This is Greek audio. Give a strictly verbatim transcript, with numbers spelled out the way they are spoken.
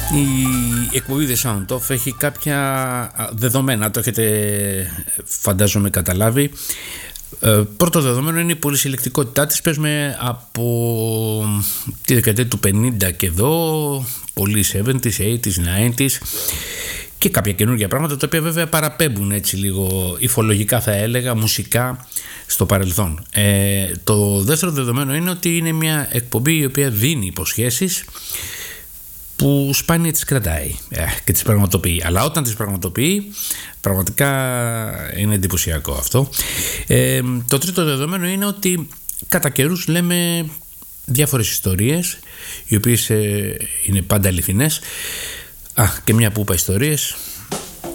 Η εκπομπή The Sound Off έχει κάποια δεδομένα, το έχετε φαντάζομαι καταλάβει. Ε, πρώτο δεδομένο είναι η πολυσυλλεκτικότητά της. Παίζουμε από τη δεκαετία του πενήντα και εδώ, πολύ εβδομήντα, ογδόντα, ενενήντα και κάποια καινούργια πράγματα, τα οποία βέβαια παραπέμπουν έτσι λίγο υφολογικά, θα έλεγα, μουσικά στο παρελθόν. Ε, το δεύτερο δεδομένο είναι ότι είναι μια εκπομπή η οποία δίνει υποσχέσεις που σπάνια τις κρατάει ε, και τις πραγματοποιεί, αλλά όταν τις πραγματοποιεί πραγματικά είναι εντυπωσιακό αυτό. Ε, το τρίτο δεδομένο είναι ότι κατά καιρούς λέμε διάφορες ιστορίες οι οποίες ε, είναι πάντα αληθινές. Α, και μια που είπα ιστορίες,